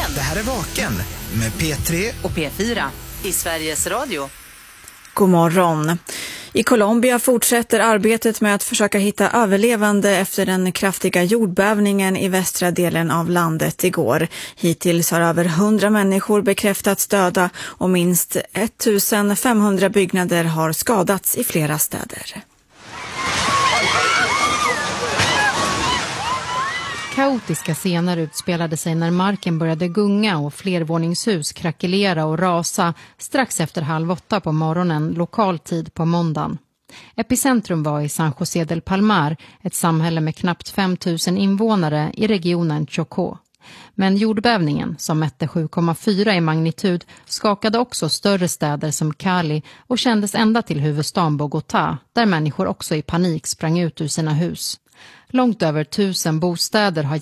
Det här är Vaken med P3 och P4 i Sveriges Radio. God morgon. I Colombia fortsätter arbetet med att försöka hitta överlevande efter den kraftiga jordbävningen i västra delen av landet igår. Hittills har över 100 människor bekräftats döda och minst 1500 byggnader har skadats i flera städer. Kaotiska scener utspelade sig när marken började gunga och flervåningshus krackelera och rasa strax efter 7:30 på morgonen lokal tid på måndagen. Epicentrum var i San José del Palmar, ett samhälle med knappt 5 000 invånare i regionen Chocó. Men jordbävningen, som mätte 7,4 i magnitud, skakade också större städer som Cali och kändes ända till huvudstaden Bogotá, där människor också i panik sprang ut ur sina hus. Långt över 1000 bostäder har